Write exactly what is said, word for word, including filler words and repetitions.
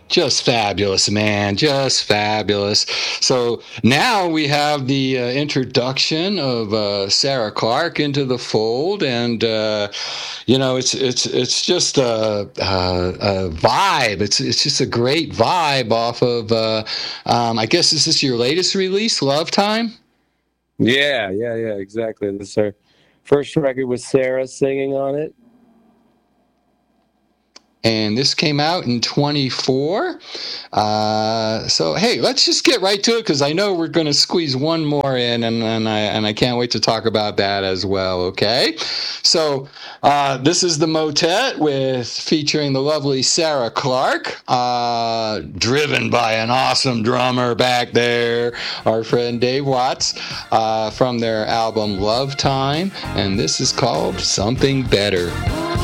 Just fabulous, man. Just fabulous. So now we have the uh, introduction of uh, Sarah Clark into the fold, and uh, you know, it's it's it's just a, a, a vibe. It's it's just a great vibe off of. Uh, um, I guess is this your latest release, Love Time? Yeah, yeah, yeah, exactly. This is our first record with Sarah singing on it. And this came out in twenty-four. Uh, so hey, let's just get right to it because I know we're going to squeeze one more in, and, and I and I can't wait to talk about that as well. Okay, so uh, this is the Motet with featuring the lovely Sarah Clark, uh, driven by an awesome drummer back there, our friend Dave Watts, uh, from their album Love Time, and this is called Something Better.